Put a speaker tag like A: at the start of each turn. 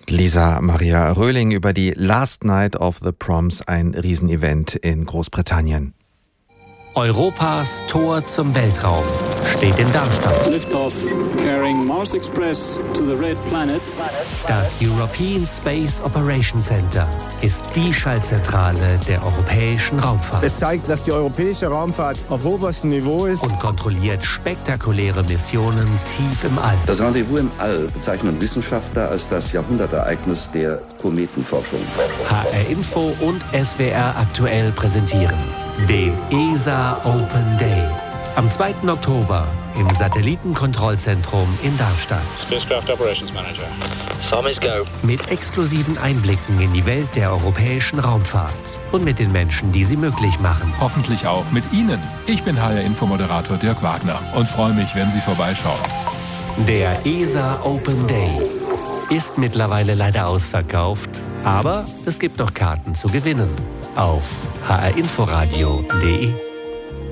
A: Lisa Maria Röhling über die Last Night of the Proms, ein Riesenevent in Großbritannien.
B: Europas Tor zum Weltraum steht in Darmstadt.
C: Liftoff carrying Mars Express to the Red Planet.
B: Das European Space Operations Center ist die Schaltzentrale der europäischen Raumfahrt.
D: Es zeigt, dass die europäische Raumfahrt auf oberstem Niveau ist
B: und kontrolliert spektakuläre Missionen tief im All.
E: Das Rendezvous im All bezeichnen Wissenschaftler als das Jahrhundertereignis der Kometenforschung.
B: HR Info und SWR aktuell präsentieren den ESA Open Day. Am 2. Oktober im Satellitenkontrollzentrum in Darmstadt.
F: Spacecraft Operations Manager.
G: Samis go.
B: Mit exklusiven Einblicken in die Welt der europäischen Raumfahrt und mit den Menschen, die sie möglich machen.
H: Hoffentlich auch mit Ihnen. Ich bin HR-Info-Moderator Dirk Wagner und freue mich, wenn Sie vorbeischauen.
B: Der ESA Open Day ist mittlerweile leider ausverkauft, aber es gibt noch Karten zu gewinnen auf hrinforadio.de.